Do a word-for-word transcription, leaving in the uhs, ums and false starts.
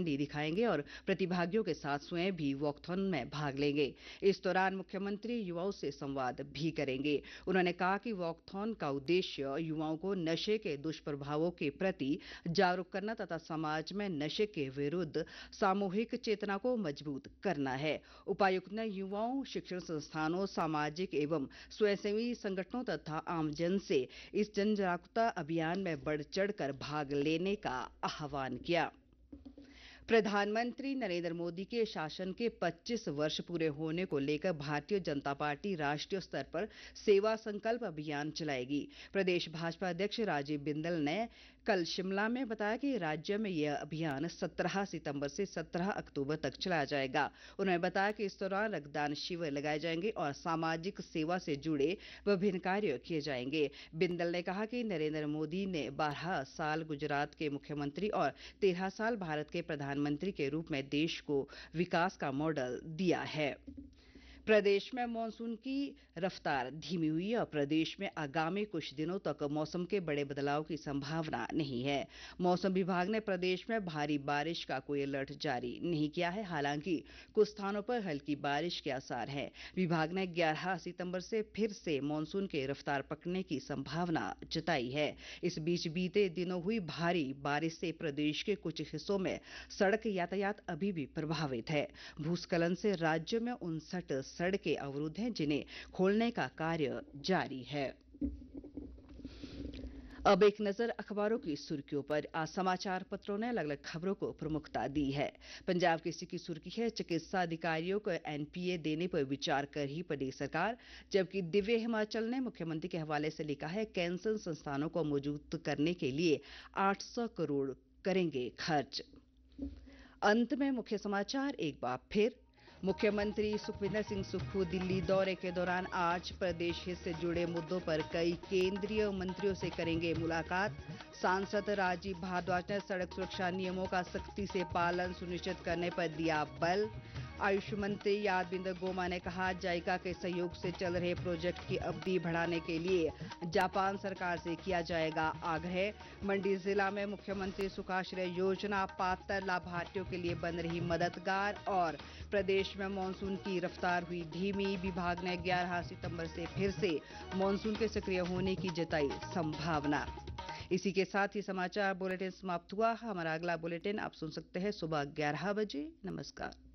झंडी दिखाएंगे और प्रतिभागियों के साथ स्वयं भी वॉकथॉन में भाग लेंगे। इस दौरान मुख्यमंत्री युवाओं से संवाद भी करेंगे। उन्होंने कहा कि वॉकथॉन का उद्देश्य युवाओं को नशे के दुष्प्रभावों के प्रति जागरूक करना तथा समाज में नशे के विरुद्ध सामूहिक चेतना को मजबूत करना है। उपायुक्त ने युवाओं, शिक्षण संस्थानों, सामाजिक एवं स्वयंसेवी संगठनों तथा आमजन से इस जन जागरूकता अभियान में बढ़ चढ़कर भाग लेने का आह्वान किया। प्रधानमंत्री नरेंद्र मोदी के शासन के पच्चीस वर्ष पूरे होने को लेकर भारतीय जनता पार्टी राष्ट्रीय स्तर पर सेवा संकल्प अभियान चलाएगी। प्रदेश भाजपा अध्यक्ष राजीव बिंदल ने कल शिमला में बताया कि राज्य में यह अभियान सत्रह सितंबर से सत्रह अक्टूबर तक चलाया जाएगा। उन्होंने बताया कि इस दौरान रक्तदान शिविर लगाए जाएंगे और सामाजिक सेवा से जुड़े विभिन्न कार्य किए जाएंगे। बिंदल ने कहा कि नरेंद्र मोदी ने बारह साल गुजरात के मुख्यमंत्री और तेरह साल भारत के प्रधानमंत्री के रूप में देश को विकास का मॉडल दिया है। प्रदेश में मानसून की रफ्तार धीमी हुई है और प्रदेश में आगामी कुछ दिनों तक मौसम के बड़े बदलाव की संभावना नहीं है। मौसम विभाग ने प्रदेश में भारी बारिश का कोई अलर्ट जारी नहीं किया है। हालांकि कुछ स्थानों पर हल्की बारिश के आसार हैं। विभाग ने ग्यारह सितंबर से फिर से मानसून के रफ्तार पकड़ने की संभावना जताई है। इस बीच बीते दिनों हुई भारी बारिश से प्रदेश के कुछ हिस्सों में सड़क यातायात अभी भी प्रभावित है। भूस्खलन से राज्य में उनसठ सड़कें अवरुद्ध हैं, जिन्हें खोलने का कार्य जारी है। अब एक नजर अखबारों की सुर्खियों पर। आज समाचार पत्रों ने अलग अलग खबरों को प्रमुखता दी है। पंजाब केसरी की सुर्खी है, चिकित्सा अधिकारियों को एनपीए देने पर विचार कर ही पड़ी सरकार। जबकि दिव्य हिमाचल ने मुख्यमंत्री के हवाले से लिखा है, कैंसर संस्थानों को मौजूद करने के लिए आठ सौ करोड़ करेंगे खर्च। अंत में मुख्य समाचार एक बार फिर। मुख्यमंत्री सुखविंदर सिंह सुक्खू दिल्ली दौरे के दौरान आज प्रदेश हित से जुड़े मुद्दों पर कई केंद्रीय मंत्रियों से करेंगे मुलाकात। सांसद राजीव भारद्वाज ने सड़क सुरक्षा नियमों का सख्ती से पालन सुनिश्चित करने पर दिया बल। आयुष मंत्री यादविंदर गोमा ने कहा, जाइका के सहयोग से चल रहे प्रोजेक्ट की अवधि बढ़ाने के लिए जापान सरकार से किया जाएगा आग्रह। मंडी जिला में मुख्यमंत्री सुखाश्रय योजना पात्र लाभार्थियों के लिए बन रही मददगार। और प्रदेश में मानसून की रफ्तार हुई धीमी। विभाग ने ग्यारह सितंबर से फिर से मानसून के सक्रिय होने की जताई संभावना। इसी के साथ ही समाचार बुलेटिन समाप्त हुआ। हमारा अगला बुलेटिन आप सुन सकते हैं सुबह ग्यारह बजे। नमस्कार।